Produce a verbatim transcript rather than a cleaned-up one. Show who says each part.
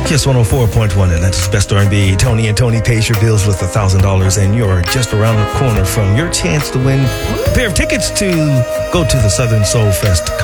Speaker 1: Kiss one oh four point one, Atlanta's best R and B. Tony and Tony pays your bills with one thousand dollars, and you're just around the corner from your chance to win a pair of tickets to go to the Southern Soul Fest.